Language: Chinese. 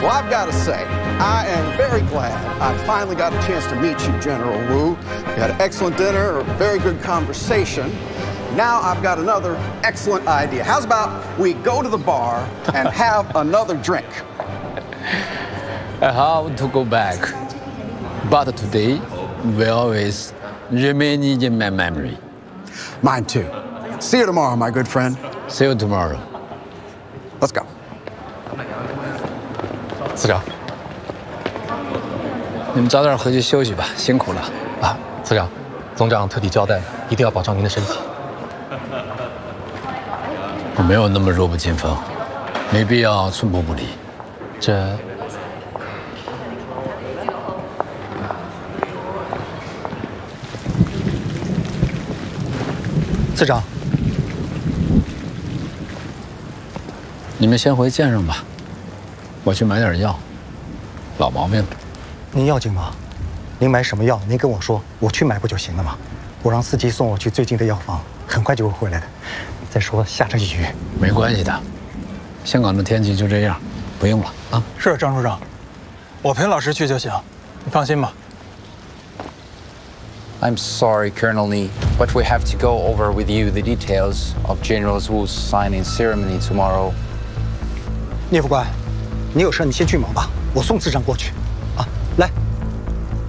Well, I've got to say, I am very glad I finally got a chance to meet you, General Wu. We had an excellent dinner, a very good conversation. Now I've got another excellent idea. How's about we go to the bar and have another drink? I have to go back, but today will always remain in my memory. Mine too. See you tomorrow, my good friend. See you tomorrow. Let's go. 次长， 你们早点回去休息吧，辛苦了啊！次长，总长特地交代，一定要保障您的身体。 我没有那么弱不禁风，没必要寸步不离。 这…… 次长， 你们先回舰上吧，我去买点药，老毛病。 您要紧吗？您买什么药？您跟我说，我去买不就行了吗？我让司机送我去最近的药房，很快就会回来的。再说下着雨， 没关系的，香港的天气就这样，不用了啊。 是张处长，我陪老师去就行，你放心吧。 I'm sorry, Colonel Lee, but we have to go over with you the details of General Wu's signing ceremony tomorrow. 聂副官，你有事你先去忙吧，我送次长过去。